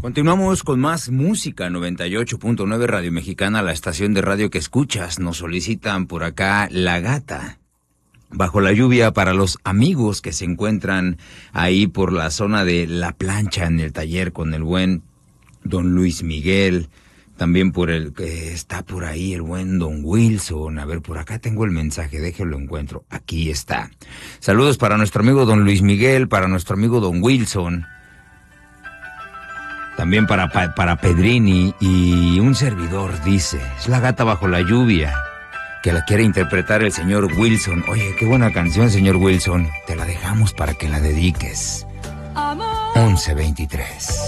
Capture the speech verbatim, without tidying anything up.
Continuamos con más música, noventa y ocho punto nueve Radio Mexicana, la estación de radio que escuchas. Nos solicitan por acá La Gata, Bajo la Lluvia, para los amigos que se encuentran ahí por la zona de La Plancha en el taller con el buen don Luis Miguel. También por el que está por ahí el buen don Wilson. A ver, por acá tengo el mensaje, déjenlo encuentro. Aquí está. Saludos para nuestro amigo don Luis Miguel, para nuestro amigo don Wilson. También para, para Pedrini y un servidor dice, es La Gata Bajo la Lluvia, que la quiere interpretar el señor Wilson. Oye, qué buena canción, señor Wilson. Te la dejamos para que la dediques. once veintitrés.